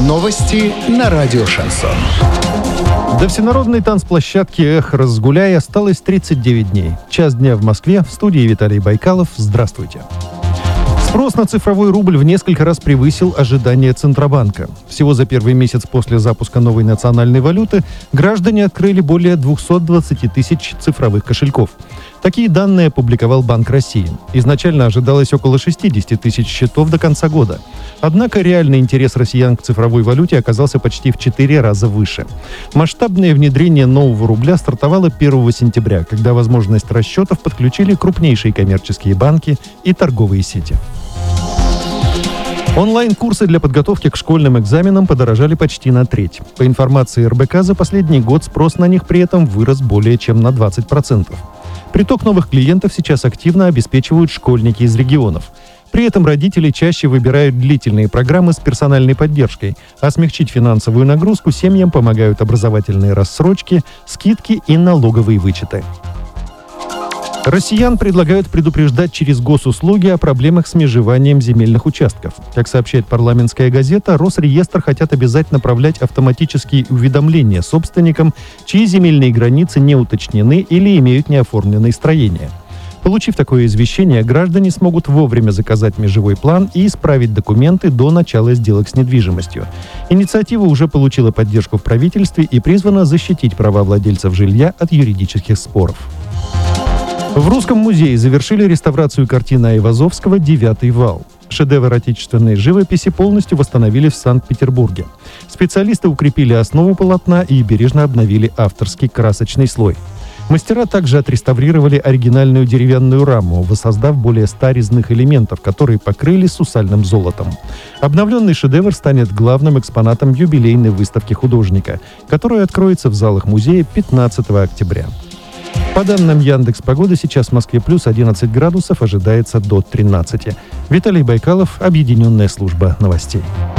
Новости на радио «Шансон». До всенародной танцплощадки «Эх, разгуляй» осталось 39 дней. Час дня в Москве. В студии Виталий Байкалов. Здравствуйте. Спрос на цифровой рубль в несколько раз превысил ожидания Центробанка. Всего за первый месяц после запуска новой национальной валюты граждане открыли более 220 тысяч цифровых кошельков. Такие данные опубликовал Банк России. Изначально ожидалось около 60 тысяч счетов до конца года. Однако реальный интерес россиян к цифровой валюте оказался почти в 4 раза выше. Масштабное внедрение нового рубля стартовало 1 сентября, когда возможность расчетов подключили крупнейшие коммерческие банки и торговые сети. Онлайн-курсы для подготовки к школьным экзаменам подорожали почти на треть. По информации РБК, за последний год спрос на них при этом вырос более чем на 20%. Приток новых клиентов сейчас активно обеспечивают школьники из регионов. При этом родители чаще выбирают длительные программы с персональной поддержкой, а смягчить финансовую нагрузку семьям помогают образовательные рассрочки, скидки и налоговые вычеты. Россиян предлагают предупреждать через госуслуги о проблемах с межеванием земельных участков. Как сообщает парламентская газета, Росреестр хотят обязать направлять автоматические уведомления собственникам, чьи земельные границы не уточнены или имеют неоформленные строения. Получив такое извещение, граждане смогут вовремя заказать межевой план и исправить документы до начала сделок с недвижимостью. Инициатива уже получила поддержку в правительстве и призвана защитить права владельцев жилья от юридических споров. В Русском музее завершили реставрацию картины Айвазовского «Девятый вал». Шедевр отечественной живописи полностью восстановили в Санкт-Петербурге. Специалисты укрепили основу полотна и бережно обновили авторский красочный слой. Мастера также отреставрировали оригинальную деревянную раму, воссоздав более 100 резных элементов, которые покрыли сусальным золотом. Обновленный шедевр станет главным экспонатом юбилейной выставки художника, которая откроется в залах музея 15 октября. По данным Яндекс.Погоды, сейчас в Москве плюс 11 градусов, ожидается до 13. Виталий Байкалов, Объединенная служба новостей.